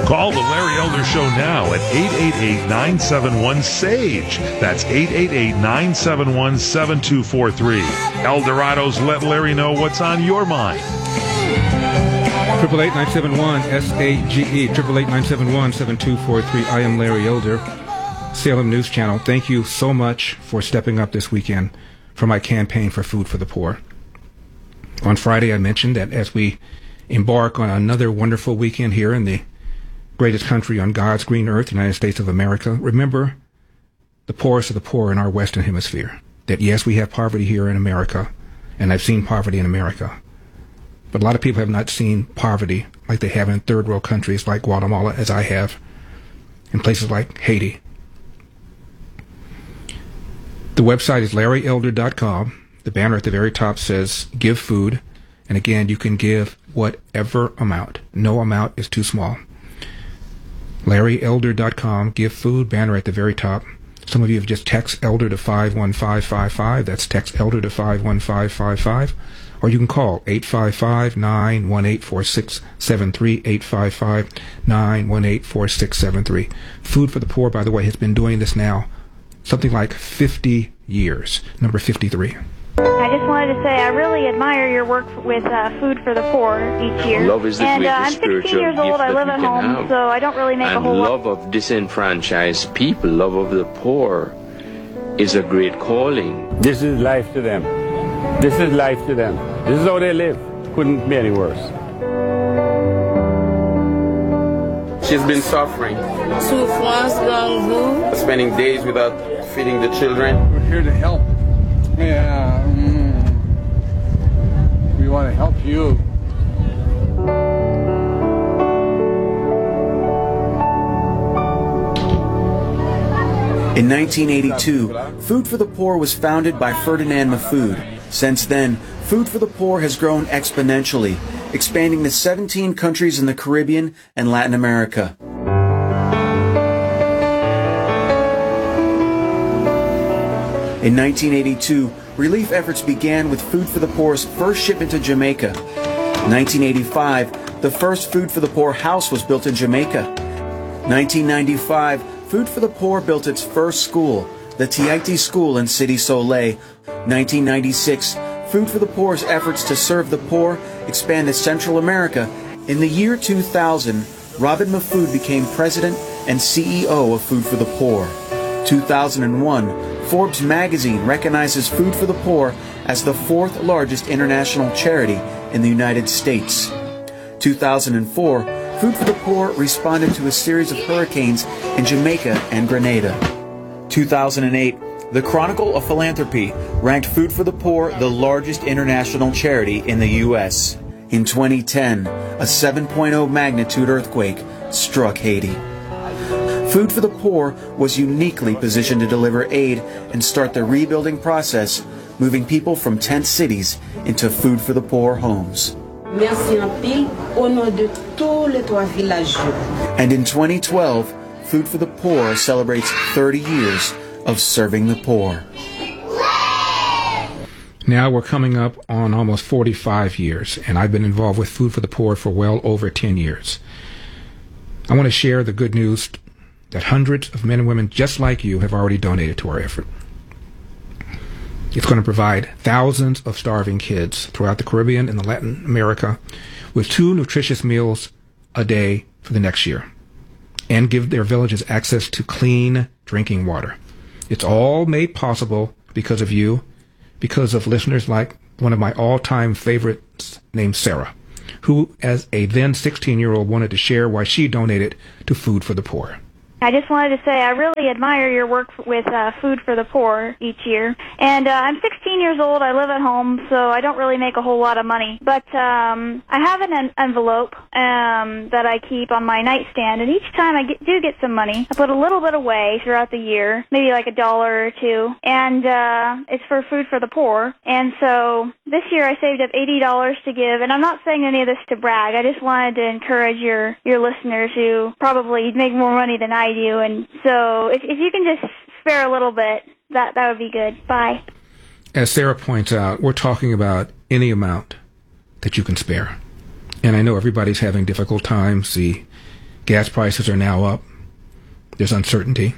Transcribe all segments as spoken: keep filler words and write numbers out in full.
Call the Larry Elder Show now at eight eight eight, nine seven one, S A G E. That's eight eight eight, nine seven one, seven two four three. Eldorado's Let Larry Know What's on Your Mind. Triple eight nine seven one S A G E. Triple eight nine seven one seven two four three. I am Larry Elder, Salem News Channel. Thank you so much for stepping up this weekend for my campaign for Food for the Poor. On Friday, I mentioned that as we embark on another wonderful weekend here in the greatest country on God's green earth, the United States of America, remember the poorest of the poor in our Western Hemisphere. That yes, we have poverty here in America, and I've seen poverty in America. But a lot of people have not seen poverty like they have in third world countries like Guatemala, as I have, in places like Haiti. The website is larry elder dot com. The banner at the very top says Give Food. And again, you can give whatever amount. No amount is too small. larry elder dot com. Give Food. Banner at the very top. Some of you have just text Elder to five one five five five. That's text Elder to five one five five five. Or you can call eight five five, nine one eight, four six seven three, eight five five, nine one eight, four six seven three. Food for the Poor, by the way, has been doing this now something like fifty years. Number fifty-three. I just wanted to say I really admire your work with uh, Food for the Poor each year. Love is the and uh, I'm greatest sixteen spiritual years old. gift I live that at we can home, have. so I don't really make a And whole lot. love of disenfranchised people, love of the poor, is a great calling. This is life to them. This is life to them. This is how they live. Couldn't be any worse. She's been suffering, Souffrance, longue vue. spending days without feeding the children. We're here to help. Yeah. Mm. We want to help you. In nineteen eighty-two, Food for the Poor was founded by Ferdinand Mahfoud. Since then, Food for the Poor has grown exponentially, expanding to seventeen countries in the Caribbean and Latin America. In nineteen eighty-two, relief efforts began with Food for the Poor's first shipment to Jamaica. In nineteen eighty-five, the first Food for the Poor house was built in Jamaica. nineteen ninety-five, Food for the Poor built its first school, the Tiaiti School in City Soleil. nineteen ninety-six, Food for the Poor's efforts to serve the poor expanded to Central America. In the year two thousand, Robin Mahfoud became president and C E O of Food for the Poor. two thousand one, Forbes magazine recognizes Food for the Poor as the fourth largest international charity in the United States. two thousand four, Food for the Poor responded to a series of hurricanes in Jamaica and Grenada. two thousand eight, the Chronicle of Philanthropy ranked Food for the Poor the largest international charity in the U S In twenty ten, a seven point oh magnitude earthquake struck Haiti. Food for the Poor was uniquely positioned to deliver aid and start the rebuilding process, moving people from tent cities into Food for the Poor homes. Merci en pile au nom de tous les trois villageois. And in twenty twelve, Food for the Poor celebrates thirty years of serving the poor. Now we're coming up on almost forty-five years, and I've been involved with Food for the Poor for well over ten years. I want to share the good news that hundreds of men and women just like you have already donated to our effort. It's going to provide thousands of starving kids throughout the Caribbean and Latin America with two nutritious meals a day for the next year, and give their villages access to clean drinking water. It's all made possible because of you, because of listeners like one of my all-time favorites named Sarah, who as a then sixteen-year-old wanted to share why she donated to Food for the Poor. I just wanted to say I really admire your work with uh, Food for the Poor each year. And uh, I'm sixteen years old. I live at home, so I don't really make a whole lot of money. But um, I have an en- envelope um, that I keep on my nightstand, and each time I get, do get some money, I put a little bit away throughout the year, maybe like a dollar or two, and uh, it's for Food for the Poor. And so this year I saved up eighty dollars to give, and I'm not saying any of this to brag. I just wanted to encourage your, your listeners who probably make more money than I do, and so if, if you can just spare a little bit, that, that would be good. Bye. As Sarah points out, we're talking about any amount that you can spare. And I know everybody's having difficult times. The Gas prices are now up. There's uncertainty.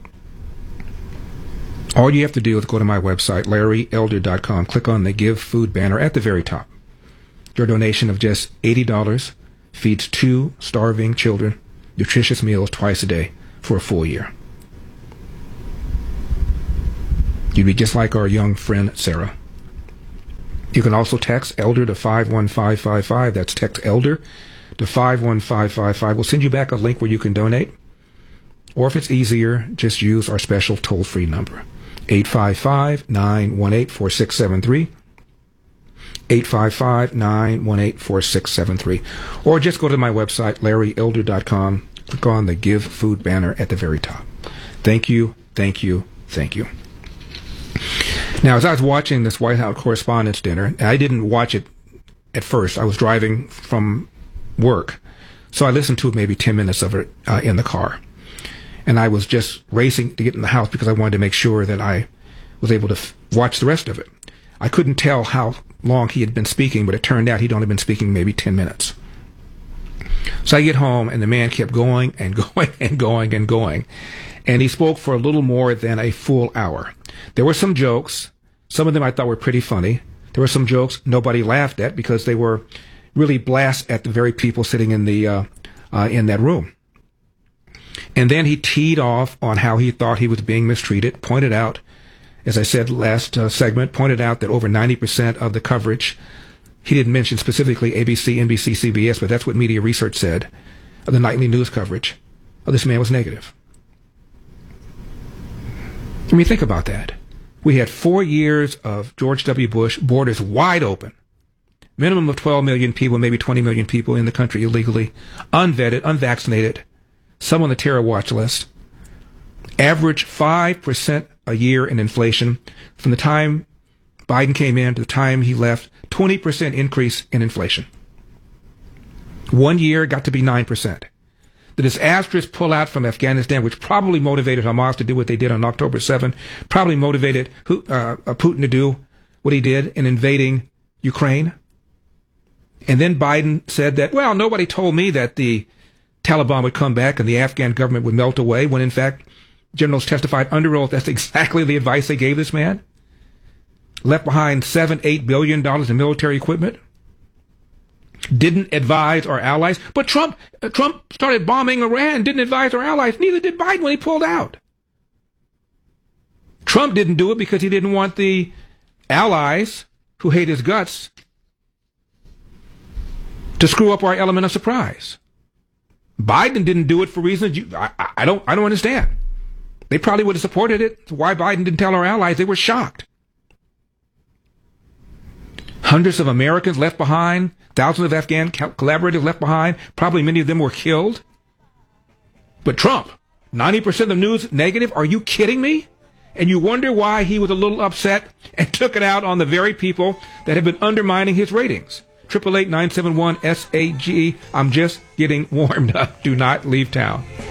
All you have to do is go to my website, larry elder dot com, click on the Give Food banner at the very top. Your donation of just eighty dollars feeds two starving children nutritious meals twice a day for a full year. You'd be just like our young friend Sarah. You can also text ELDER to five one five five five. That's text ELDER to five one five five five. We'll send you back a link where you can donate. Or if it's easier, just use our special toll-free number, eight five five, nine one eight, four six seven three, eight five five, nine one eight, four six seven three. Or just go to my website, larry elder dot com, click on the Give Food banner at the very top. Thank you, thank you, thank you. Now, as I was watching this White House Correspondents' Dinner, and I didn't watch it at first. I was driving from work, so I listened to maybe ten minutes of it uh, in the car. And I was just racing to get in the house because I wanted to make sure that I was able to f- watch the rest of it. I couldn't tell how long he had been speaking, but it turned out he'd only been speaking maybe ten minutes. So I get home, and the man kept going and going and going and going. And he spoke for a little more than a full hour. There were some jokes. Some of them I thought were pretty funny. There were some jokes nobody laughed at because they were really blasts at the very people sitting in the uh, uh, in that room. And then he teed off on how he thought he was being mistreated, pointed out, as I said last uh, segment, pointed out that over ninety percent of the coverage, he didn't mention specifically A B C, N B C, C B S, but that's what media research said, of the nightly news coverage of this man was negative. I mean, think about that. We had four years of George W. Bush, borders wide open, minimum of twelve million people, maybe twenty million people in the country illegally, unvetted, unvaccinated, some on the terror watch list, average five percent a year in inflation. From the time Biden came in to the time he left, twenty percent increase in inflation. One year got to be nine percent. The disastrous pullout from Afghanistan, which probably motivated Hamas to do what they did on October seventh, probably motivated uh, Putin to do what he did in invading Ukraine. And then Biden said that, well, nobody told me that the Taliban would come back and the Afghan government would melt away, when in fact generals testified under oath that's exactly the advice they gave this man. Left behind seven, eight billion dollars in military equipment. Didn't advise our allies. But Trump, uh, Trump started bombing Iran, didn't advise our allies. Neither did Biden when he pulled out. Trump didn't do it because he didn't want the allies who hate his guts to screw up our element of surprise. Biden didn't do it for reasons you, I, I don't I don't understand. They probably would have supported it. Why Biden didn't tell our allies? They were shocked. Hundreds of Americans left behind, thousands of Afghan collaborators left behind, probably many of them were killed. But Trump, ninety percent of the news negative? Are you kidding me? And you wonder why he was a little upset and took it out on the very people that have been undermining his ratings. eight eight eight, nine seven one, S A G E. I'm just getting warmed up. Do not leave town.